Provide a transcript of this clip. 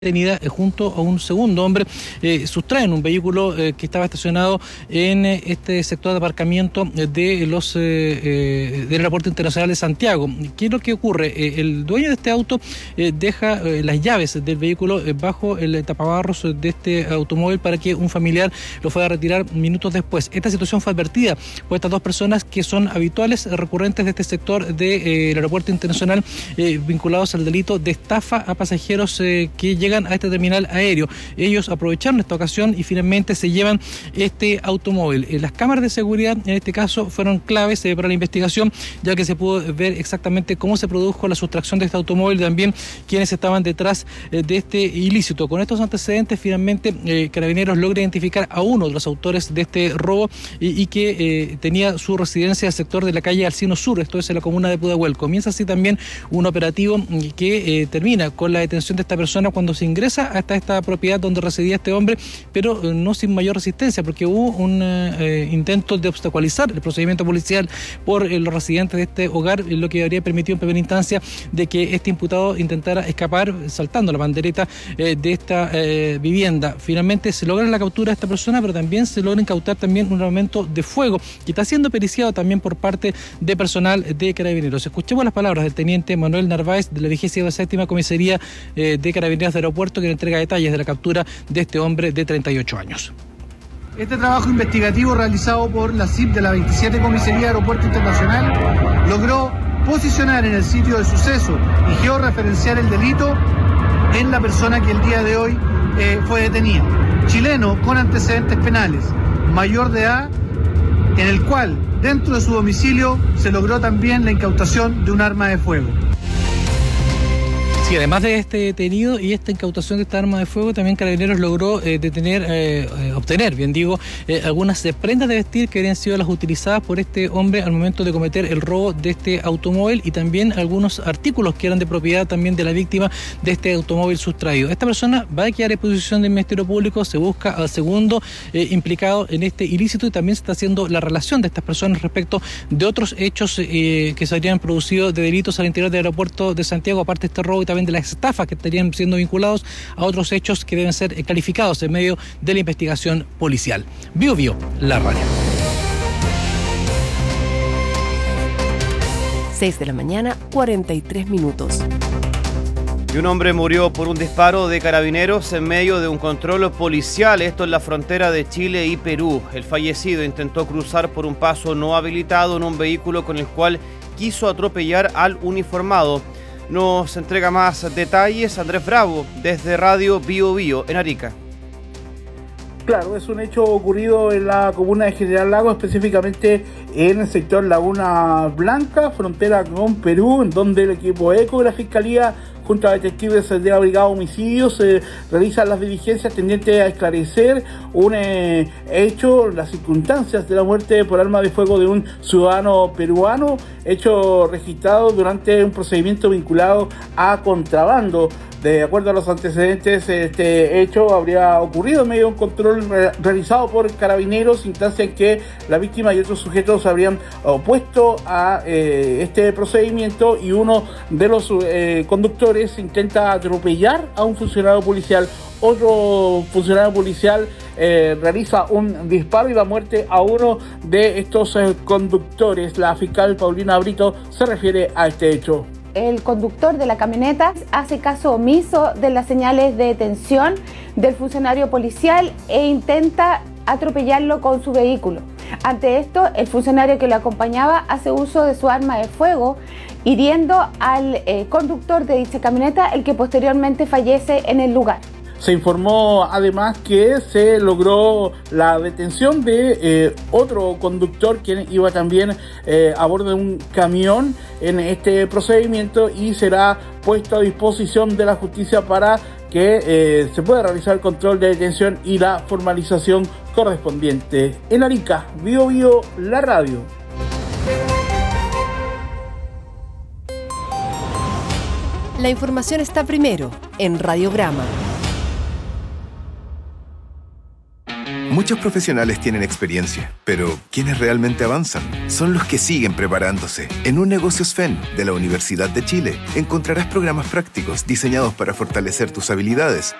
detenida junto a un segundo hombre, sustraen un vehículo que estaba estacionado en este sector de aparcamiento del Aeropuerto Internacional de Santiago. ¿Qué es lo que ocurre? El dueño de este auto deja las llaves del vehículo bajo el tapabarros de este automóvil para que un familiar lo fuera a retirar minutos después. Esta situación fue advertida por estas dos personas que son habituales, recurrentes de este sector del Aeropuerto Internacional, vinculados al delito de estafa a pasajeros que llegan a este terminal aéreo. Ellos aprovecharon esta ocasión y finalmente se llevan este automóvil. Las cámaras de seguridad en este caso fueron claves para la investigación, ya que se pudo ver exactamente cómo se produjo la sustracción de este automóvil y también quiénes estaban detrás de este ilícito. Con estos antecedentes, finalmente Carabineros logra identificar a uno de los autores de este robo y que tenía su residencia en el sector de la calle Alcino Sur, esto es en la comuna de Pudahuel. Comienza así también un operativo que termina con la detención de esta persona cuando se ingresa hasta esta propiedad donde residía este hombre, pero no sin mayor resistencia, porque hubo un intento de obstaculizar el procedimiento policial por los residentes de este hogar, lo que habría permitido en primera instancia de que este imputado intentara escapar saltando la bandereta de esta vivienda. Finalmente se logra la captura de esta persona, pero también se logra incautar también un armamento de fuego que está siendo periciado también por parte de personal de Carabineros. Escuchemos las palabras del teniente Manuel Narváez de la 27ª Comisaría de Carabineros de Aeropuerto, que le entrega detalles de la captura de este hombre de 38 años. Este trabajo investigativo realizado por la CIP de la 27 Comisaría de Aeropuerto Internacional logró posicionar en el sitio del suceso y georreferenciar el delito en la persona que el día de hoy fue detenida. Chileno con antecedentes penales, mayor de edad, en el cual dentro de su domicilio se logró también la incautación de un arma de fuego. Sí, además de este detenido y esta incautación de esta arma de fuego, también Carabineros logró obtener, algunas prendas de vestir que habrían sido las utilizadas por este hombre al momento de cometer el robo de este automóvil y también algunos artículos que eran de propiedad también de la víctima de este automóvil sustraído. Esta persona va a quedar en posición del Ministerio Público, se busca al segundo implicado en este ilícito y también se está haciendo la relación de estas personas respecto de otros hechos que se habrían producido de delitos al interior del aeropuerto de Santiago, aparte de este robo y también de las estafas que estarían siendo vinculados a otros hechos que deben ser clarificados en medio de la investigación policial. Bio Bio, la radio. 6 de la mañana, 43 minutos. Y un hombre murió por un disparo de Carabineros en medio de un control policial, esto en la frontera de Chile y Perú. El fallecido intentó cruzar por un paso no habilitado en un vehículo con el cual quiso atropellar al uniformado. Nos entrega más detalles Andrés Bravo desde Radio Bio Bio en Arica. Claro, es un hecho ocurrido en la comuna de General Lago, específicamente en el sector Laguna Blanca, frontera con Perú, en donde el equipo ECO de la Fiscalía junto a detectives de la Brigada de Homicidios realizan las diligencias tendientes a esclarecer un hecho, las circunstancias de la muerte por arma de fuego de un ciudadano peruano, hecho registrado durante un procedimiento vinculado a contrabando. De acuerdo a los antecedentes, este hecho habría ocurrido en medio de un control realizado por Carabineros, instancia en que la víctima y otros sujetos habrían opuesto a este procedimiento y uno de los conductores intenta atropellar a un funcionario policial. Otro funcionario policial realiza un disparo y da muerte a uno de estos conductores. La fiscal Paulina Brito se refiere a este hecho. El conductor de la camioneta hace caso omiso de las señales de detención del funcionario policial e intenta atropellarlo con su vehículo. Ante esto, el funcionario que lo acompañaba hace uso de su arma de fuego, hiriendo al conductor de dicha camioneta, el que posteriormente fallece en el lugar. Se informó además que se logró la detención de otro conductor quien iba también a bordo de un camión en este procedimiento y será puesto a disposición de la justicia para que se pueda realizar el control de detención y la formalización correspondiente. En Arica, Bio Bio, la radio. La información está primero en Radiograma. Muchos profesionales tienen experiencia, pero quienes realmente avanzan son los que siguen preparándose. En Un Negocio SFEN de la Universidad de Chile encontrarás programas prácticos diseñados para fortalecer tus habilidades